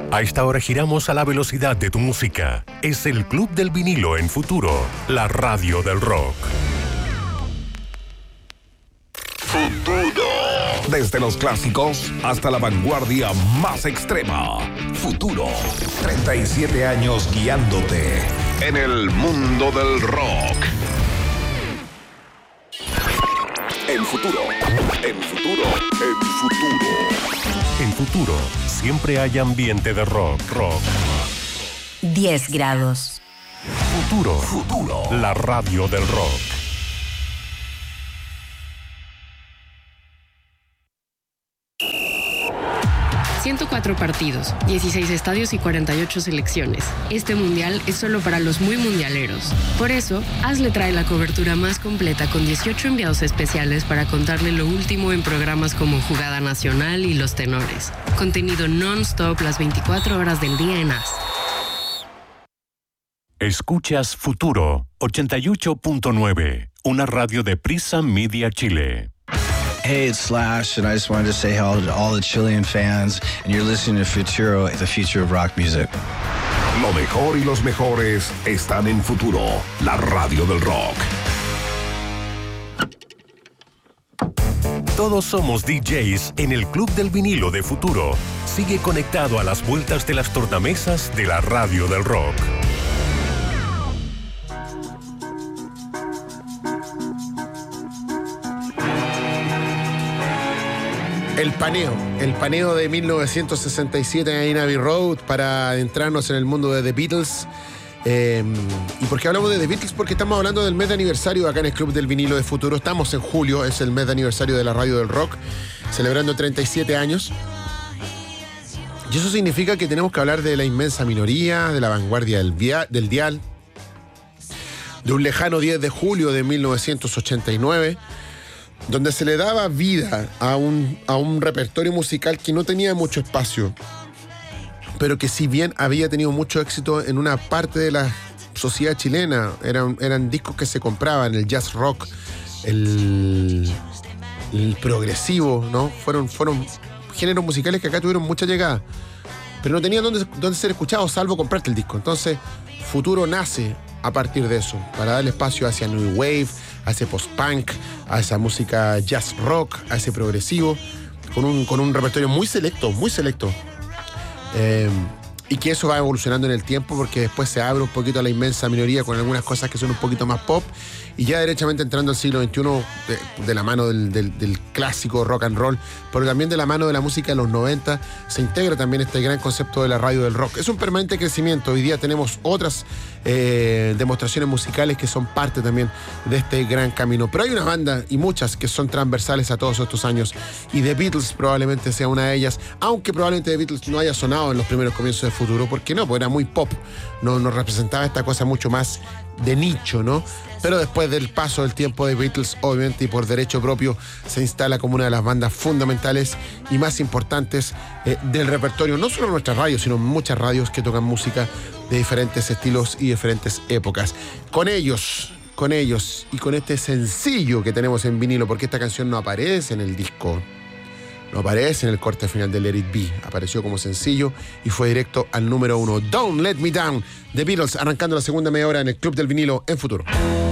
A esta hora giramos a la velocidad de tu música. Es el Club del Vinilo en Futuro, la radio del rock. Futuro. Desde los clásicos hasta la vanguardia más extrema. Futuro. 37 años guiándote en el mundo del rock. En Futuro. En Futuro. En Futuro. En Futuro, siempre hay ambiente de rock. 10 grados. Futuro. La radio del rock. ...104 partidos, 16 estadios y 48 selecciones. Este mundial es solo para los muy mundialeros. Por eso, ASLE trae la cobertura más completa con 18 enviados especiales para contarle lo último en programas como Jugada Nacional y Los Tenores. Contenido non-stop las 24 horas del día en AS. Escuchas Futuro 88.9, una radio de Prisa Media Chile. Hey, it's Slash, and I just wanted to say hello to all the Chilean fans, and you're listening to Futuro, the future of rock music. Lo mejor y los mejores están en Futuro, la radio del rock. Todos somos DJs en el Club del Vinilo de Futuro. Sigue conectado a las vueltas de las tornamesas de la radio del rock. El paneo de 1967 en Abbey Road para adentrarnos en el mundo de The Beatles. ¿Y por qué hablamos de The Beatles? Porque estamos hablando del mes de aniversario acá en el Club del Vinilo de Futuro. Estamos en julio, es el mes de aniversario de la radio del rock, celebrando 37 años. Y eso significa que tenemos que hablar de la inmensa minoría, de la vanguardia del dial, de un lejano 10 de julio de 1989, donde se le daba vida a un repertorio musical que no tenía mucho espacio, pero que si bien había tenido mucho éxito en una parte de la sociedad chilena, eran discos que se compraban, el jazz rock, el progresivo, ¿no? Fueron géneros musicales que acá tuvieron mucha llegada, pero no tenían dónde ser escuchados salvo comprarte el disco. Entonces, Futuro nace a partir de eso, para darle espacio hacia New Wave, a ese post-punk, a esa música jazz rock, a ese progresivo, con un repertorio muy selecto. Y que eso va evolucionando en el tiempo, porque después se abre un poquito a la inmensa minoría con algunas cosas que son un poquito más pop, y ya derechamente entrando al siglo XXI de la mano del clásico rock and roll, pero también de la mano de la música de los 90, se integra también este gran concepto de la radio del rock. Es un permanente crecimiento. Hoy día tenemos otras demostraciones musicales que son parte también de este gran camino. Pero hay una banda, y muchas, que son transversales a todos estos años, y The Beatles probablemente sea una de ellas, aunque probablemente The Beatles no haya sonado en los primeros comienzos de Futuro. ¿Por qué no? Porque era muy pop, no nos representaba esta cosa mucho más de nicho, ¿no? Pero después del paso del tiempo de Beatles, obviamente, y por derecho propio, se instala como una de las bandas fundamentales y más importantes del repertorio, no solo en nuestras radios, sino en muchas radios que tocan música de diferentes estilos y diferentes épocas. Con ellos y con este sencillo que tenemos en vinilo, porque esta canción no aparece en el disco, no aparece en el corte final de Let It Be, apareció como sencillo y fue directo al número 1. Don't Let Me Down, The Beatles, arrancando la segunda media hora en el Club del Vinilo en Futuro.